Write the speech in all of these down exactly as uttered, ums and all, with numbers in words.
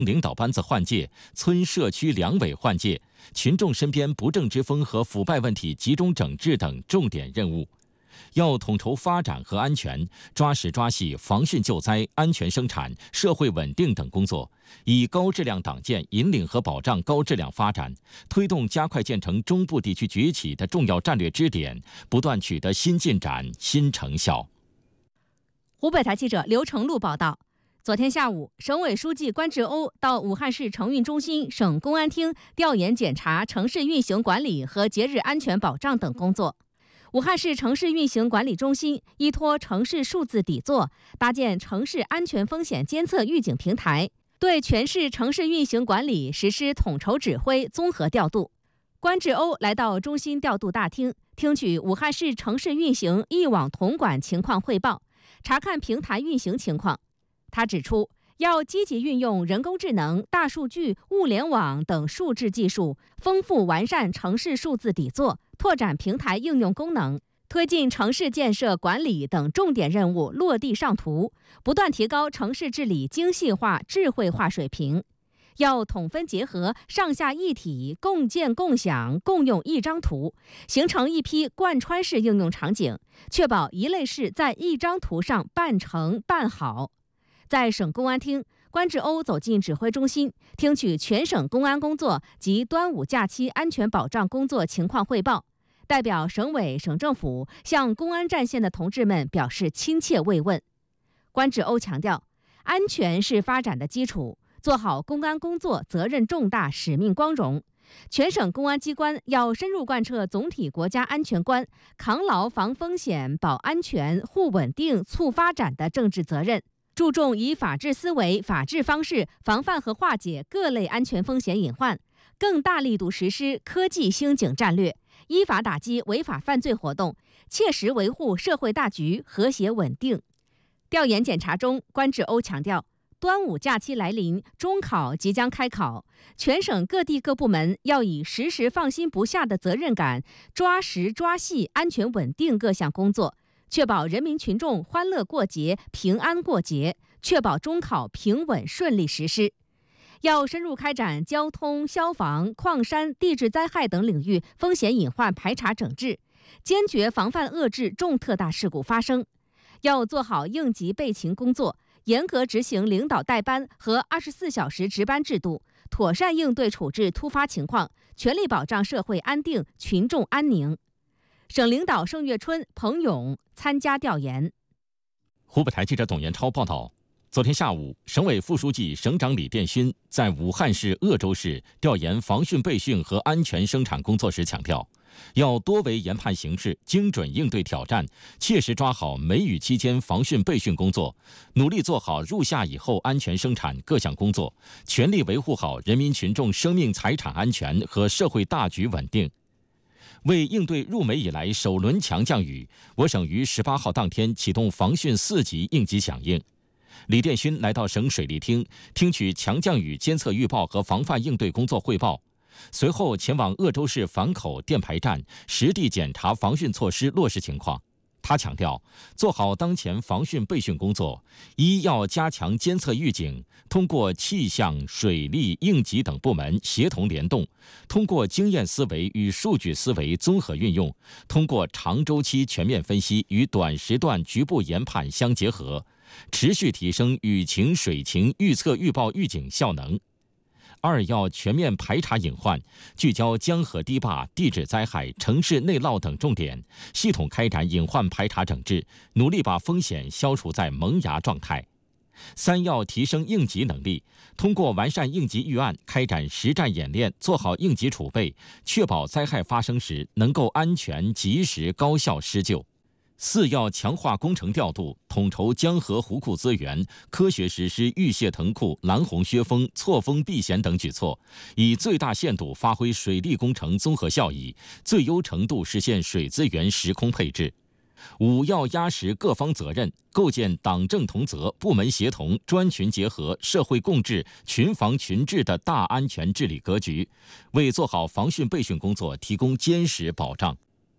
领导班子换届，村社区两委换届，群众身边不正之风和腐败问题集中整治等重点任务。要统筹发展和安全，抓实抓细防汛救灾、安全生产、社会稳定等工作，以高质量党建引领和保障高质量发展，推动加快建成中部地区崛起的重要战略支点，不断取得新进展、新成效。 湖北台记者刘成禄报道。昨天下午，省委书记关志欧到武汉市承运中心、省公安厅调研检查城市运行管理和节日安全保障等工作。武汉市城市运行管理中心依托城市数字底座，搭建城市安全风险监测预警平台，对全市城市运行管理实施统筹指挥、综合调度。关志欧来到中心调度大厅，听取武汉市城市运行一网统管情况汇报，查看平台运行情况。他指出，要积极运用人工智能、大数据、物联网等数字技术，丰富完善城市数字底座，拓展平台应用功能，推进城市建设管理等重点任务落地上图，不断提高城市治理精细化、智慧化水平。要统分结合，上下一体，共建共享共用一张图，形成一批贯穿式应用场景，确保一类事在一张图上办成办好。在省公安厅，关志欧走进指挥中心，听取全省公安工作及端午假期安全保障工作情况汇报，代表省委、省政府向公安战线的同志们表示亲切慰问。关志欧强调，安全是发展的基础，做好公安工作责任重大、使命光荣。全省公安机关要深入贯彻总体国家安全观，扛牢防风险、保安全、护稳定、促发展的政治责任。注重以法治思维、法治方式防范和化解各类安全风险隐患，更大力度实施科技兴警战略，依法打击违法犯罪活动，切实维护社会大局和谐稳定。调研检查中，关志欧强调，端午假期来临，中考即将开考，全省各地各部门要以时时放心不下的责任感，抓实抓细安全稳定各项工作，确保人民群众欢乐过节、平安过节，确保中考平稳顺利实施。要深入开展交通、消防、矿山、地质灾害等领域风险隐患排查整治，坚决防范遏制重特大事故发生。要做好应急备勤工作，严格执行领导带班和二十四小时值班制度，妥善应对处置突发情况，全力保障社会安定、群众安宁。省领导盛月春、彭勇参加调研。 湖北台记者董延超报道。昨天下午，省委副书记、省长李殿勋在武汉市鄂州市调研防汛备汛和安全生产工作时强调，要多维研判形势，精准应对挑战，切实抓好梅雨期间防汛备汛工作，努力做好入夏以后安全生产各项工作，全力维护好人民群众生命财产安全和社会大局稳定。为应对入梅以来首轮强降雨，我省于十八号当天启动防汛四级应急响应。李殿勋来到省水利厅，听取强降雨监测预报和防范应对工作汇报，随后前往鄂州市反口电排站，实地检查防汛措施落实情况。他强调，做好当前防汛备汛工作，一要加强监测预警，通过气象、水利、应急等部门协同联动，通过经验思维与数据思维综合运用，通过长周期全面分析与短时段局部研判相结合，持续提升雨情、水情预测预报预警效能。二要全面排查隐患，聚焦江河堤坝、地质灾害、城市内涝等重点，系统开展隐患排查整治，努力把风险消除在萌芽状态。三要提升应急能力，通过完善应急预案，开展实战演练，做好应急储备，确保灾害发生时能够安全、及时、高效施救。四要强化工程调度，统筹江河湖库资源，科学实施预泄腾库、拦洪削峰、错峰避险等举措，以最大限度发挥水利工程综合效益，最优程度实现水资源时空配置。五要压实各方责任，构建党政同责、部门协同、专群结合、社会共治、群防群治的大安全治理格局，为做好防汛备汛工作提供坚实保障。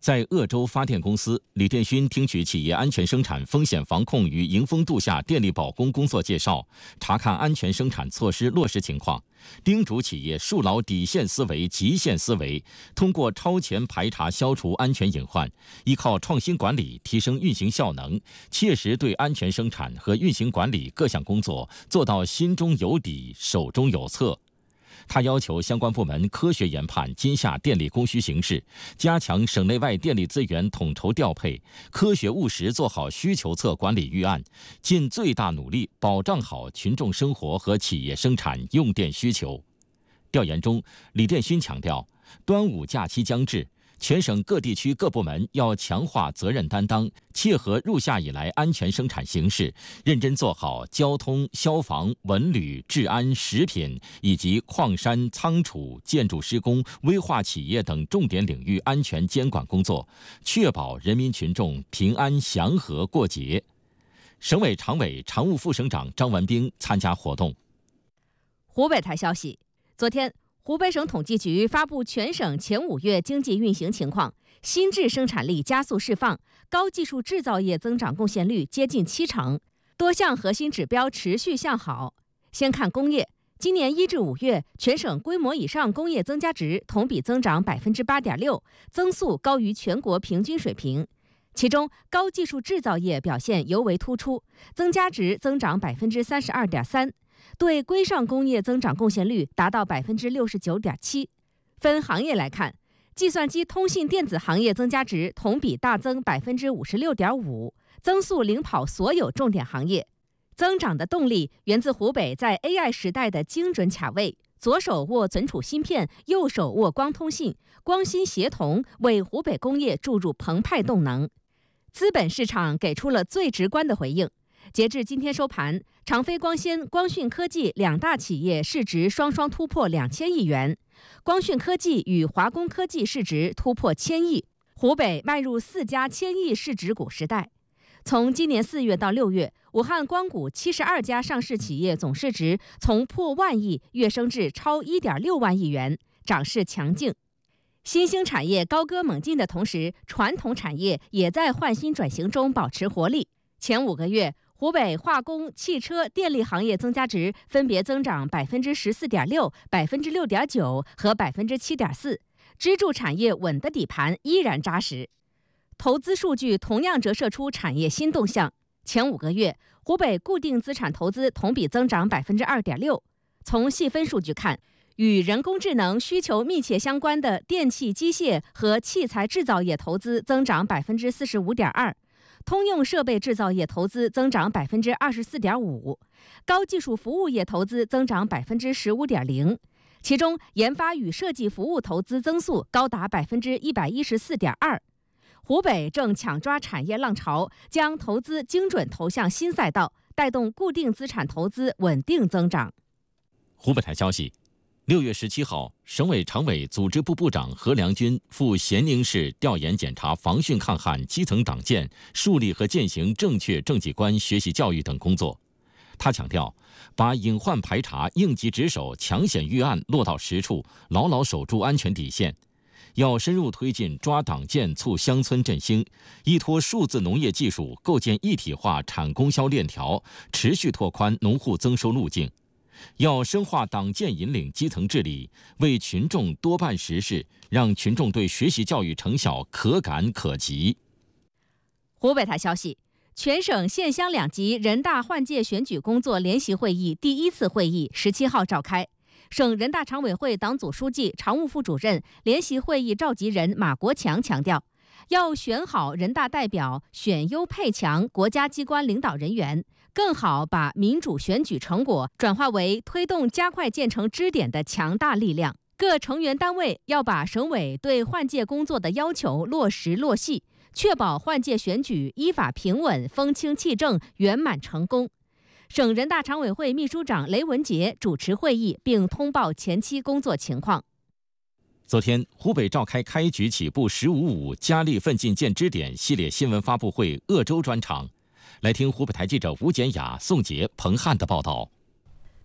在鄂州发电公司，李殿勋听取企业安全生产风险防控与迎风度夏电力保供工作介绍，查看安全生产措施落实情况，叮嘱企业树牢底线思维、极限思维，通过超前排查消除安全隐患，依靠创新管理提升运行效能，切实对安全生产和运行管理各项工作做到心中有底、手中有策。他要求相关部门科学研判今夏电力供需形势，加强省内外电力资源统筹调配，科学务实做好需求侧管理预案，尽最大努力保障好群众生活和企业生产用电需求。调研中，李殿勋强调，端午假期将至，全省各地区各部门要强化责任担当，切合入夏以来安全生产形势，认真做好交通、消防、文旅、治安、食品以及矿山、仓储、建筑施工、危化企业等重点领域安全监管工作，确保人民群众平安祥和过节。省委常委、常务副省长张文兵参加活动。 湖北台消息，昨天，湖北省统计局发布全省前五月经济运行情况，新质生产力加速释放，高技术制造业增长贡献率接近七成，多项核心指标持续向好。先看工业，今年一至五月，全省规模以上工业增加值同比增长百分之八点六，增速高于全国平均水平。其中，高技术制造业表现尤为突出，增加值增长百分之三十二点三。对规上工业增长贡献率达到百分之六十九点七。分行业来看，计算机通信电子行业增加值同比大增百分之五十六点五，增速领跑所有重点行业。增长的动力源自湖北在 A I 时代的精准卡位，左手握存储芯片，右手握光通信，光芯协同为湖北工业注入澎湃动能。资本市场给出了最直观的回应。截至今天收盘，长飞光纤、光讯科技两大企业市值双双突破两千亿元，光讯科技与华工科技市值突破千亿，湖北迈入四家千亿市值股时代。从今年四月到六月，武汉光谷七十二家上市企业总市值从破万亿跃升至超一点六万亿元，涨势强劲。新兴产业高歌猛进的同时，传统产业也在换新转型中保持活力。前五个月，湖北化工、汽车、电力行业增加值分别增长百分之十四点六、百分之六点九和百分之七点四，支柱产业稳的底盘依然扎实。投资数据同样折射出产业新动向。前五个月，湖北固定资产投资同比增长百分之二点六。从细分数据看，与人工智能需求密切相关的电气机械和器材制造业投资增长百分之四十五点二。通用设备制造业投资增长百分之二十四点五，高技术服务业投资增长百分之十五点零，其中研发与设计服务投资增速高达百分之一百一十四点二。湖北正抢抓产业浪潮，将投资精准投向新赛道，带动固定资产投资稳定增长。 湖北台消息。六月十七号，省委常委、组织部部长何良军赴咸宁市调研检查防汛抗旱基层党建，树立和践行正确政绩观学习教育等工作。他强调，把隐患排查、应急值守、抢险预案落到实处，牢牢守住安全底线。要深入推进抓党建促乡村振兴，依托数字农业技术构建一体化产供销链条，持续拓宽农户增收路径。要深化党建引领基层治理，为群众多办实事，让群众对学习教育成效可感可及。 湖北台消息，全省县乡两级人大换届选举工作联席会议第一次会议十七号召开。省人大常委会党组书记、常务副主任、联席会议召集人马国强强调，要选好人大代表，选优配强国家机关领导人员，更好把民主选举成果转化为推动加快建成支点的强大力量。各成员单位要把省委对换届工作的要求落实落细，确保换届选举依法平稳、风清气正、圆满成功。省人大常委会秘书长雷文杰主持会议，并通报前期工作情况。 昨天，湖北召开开局起步“十五五”加力奋进建支点系列新闻发布会鄂州专场。来听湖北台记者吴简雅、宋杰、彭汉的报道。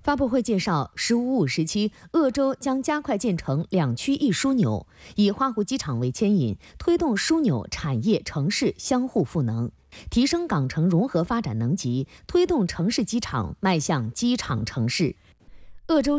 发布会介绍，“十五五”时期，鄂州将加快建成两区一枢纽，以花湖机场为牵引，推动枢纽产业城市相互赋能，提升港城融合发展能级，推动城市机场迈向机场城市。鄂州